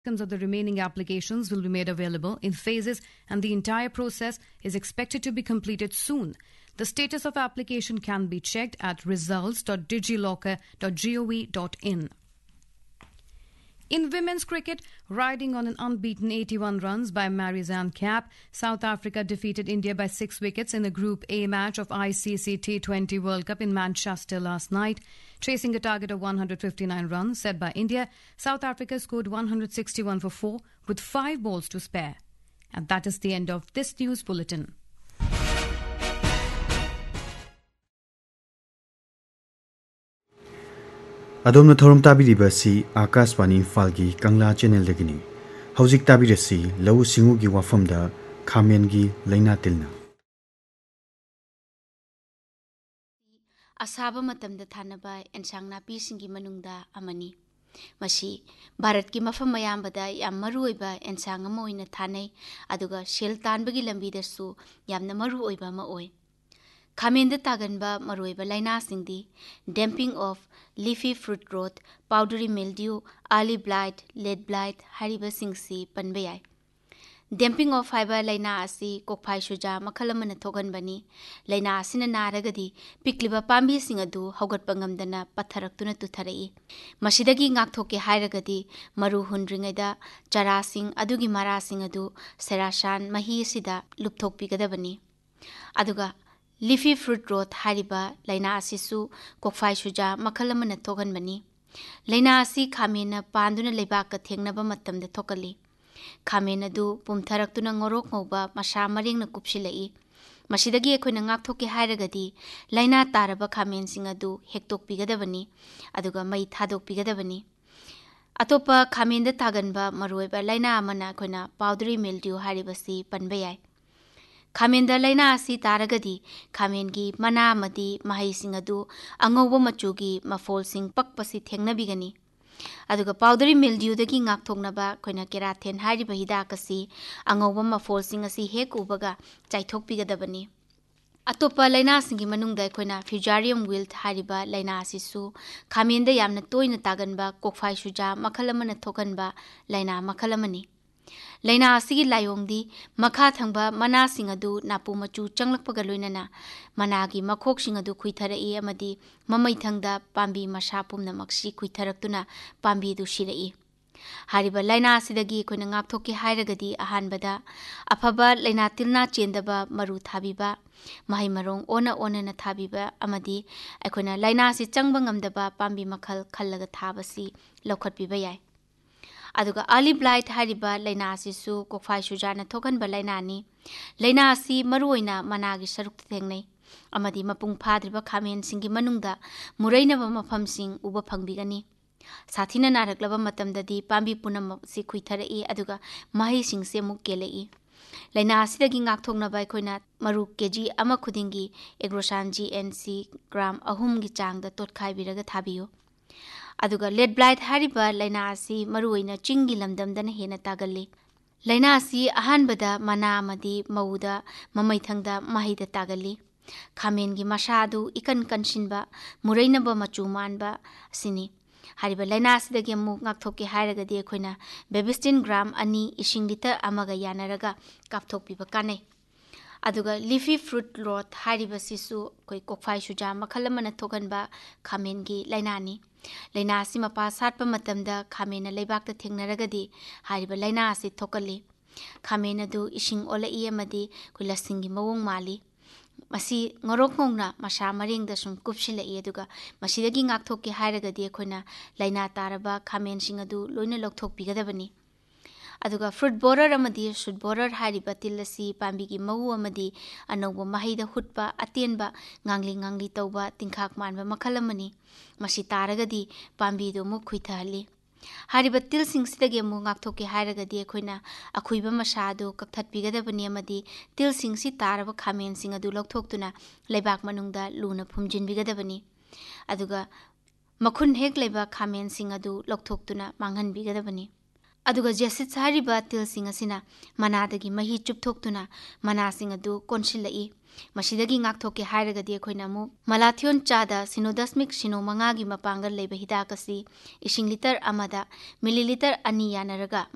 Of the remaining applications will be made available in phases, and the entire process is expected to be completed soon. The status of application can be checked at results.digilocker.gov.in. In women's cricket, riding on an unbeaten 81 runs by Marizanne Kapp, South Africa defeated India by 6 wickets in the Group A match of ICC T20 World Cup in Manchester last night. Chasing a target of 159 runs set by India, South Africa scored 161 for 4 with 5 balls to spare. And that is the end of this news bulletin. Adom thorum tabiribasi Akashwani Imphal Kangla channel dagini hojik tabirasi lau singu gi wafam da khamen gi laina tilna asaba matamda thanaba ensang napi singi manungda amani masi bharat ki mafam mayambada yam maruoiba ensang ama oina thanai aduga sel tanbagi lambi da su yamna maruoiba ma oi Khamenda taganba maruiba laina singdi damping of leafy fruit rot, powdery mildew, early blight, lead blight, hariba singsi panbayai. Damping of fiber laina asi kokphai shuja makhalamana thogan bani laina asina naragadi pikliba pambi singadu hogat pangamdana patharaktuna tutharai masidagi ngakthoke hairagadi maru hundringaida chara sing adugi mara sing adu serashan mahi sida lupthokpi gadabani aduga Leafy fruit rot hariba laina asisu kokphai shuja makhalamana thogan bani laina asi khamena panduna lebak ka thengnaba matamda thokali khamena du pumtharaktuna ngorok ngoba masha maringna kupsilai masidagi ekhoina ngakthoke hairagadi laina taraba khamen singadu hektok pigadabani aduga mai thadok pigadabani atopa khamenda taganba maroiba laina amana ekhoina powdery mildew haribasi panbayai Khamenda laina asi taragadi khamengi mana amadi mahai singadu angauba machugi mafol sing pakpasi thengnabigani aduga powdery mildew dagi ngakthoknaba koina keratin hariba hidakasi angauba mafol sing asi hek ubaga chaithokpigadabani atopa laina singi manungda koina fusarium wilt hariba laina asisu khamenda yamna toina taganba kokphai shuja makhalamana thokanba laina makhalamani Laina asigi layongdi makha thangba mana singadu napu machu changlakpaga loinana managi makhok singadu khuitharai amadi mamai thangda pambi masha pumna maksi khuitharaktuna pambi du shirai hariba laina asidagi koina ngakthoke hairagadi ahanbada afaba laina tilna chendaba maru thabiba mahai marong ona na thabiba amadi akoina laina si changba ngamdaba pambi makhal khallaga thabasi lokhatpiba yai aduga early blight hariba laina asisu kokphai shujana thokanba laina ni laina asi maruoina managi saruk thengnai amadi mapung phadriba khamen singi manungda murainaba mafam sing uba phangbigani sathina naraklaba matamdadi pambi punam si khuitharai aduga mahi singse muk kelei laina asidagi ngakthoknaba khoina maru kg ama khudingi agrosan gnc gram ahum gi changda totkhai biraga thabiyo aduga lead blight hariba laina asi maruoina chingi lamdamdana hena tagalli laina asi ahanbada mana amadi mauda mamai thangda mahida tagalli khamen gi masadu ikan kansinba murainaba machu manba sini hariba laina asidagi mu ngakthoke hairagadi ekhoina bebistin gram ani ising liter amaga yanaraga kapthokpiba kanai aduga leafy fruit rot hariba sisu koi kokphai shuja makhalamana thoganba khamen gi laina ni laina asi mapa satpa matamda khamena leibakta thengnaragadi hariba laina asi thokali khamena du ising olai amadi kuila singi mawong mali masi ngorok ngongna masha maringda sum kupsilai aduga masidagi ngakthoke hairagadi ekhoina laina taraba khamen singadu loina lokthokpigadabani aduga fruit borer amadi shoot borer hariba tilasi pambigi mawu amadi anauba mahaida hutpa atenba ngangli tauba tingkhak manba makhalamani masi taragadi pambi do mu khuithali hariba til singsidagi mu ngakthoke hairagadi ekhoina akhuiba masadu kakthatpigadabani amadi til singsi taraba khamen sing adu lokthoktuna leibak manungda luna phumjinbigadabani aduga makhun hek leba khamen sing adu lokthoktuna manghanbigadabani aduga jasit hariba til sing asina manadagi mahi chupthoktuna mana sing adu konsilai masidagi ngakthoke hairagadi ekhoina mu malathion chada sinodasmik sino manga gi mapangal leba hidakasi ising liter amada mililiter ani yanaraga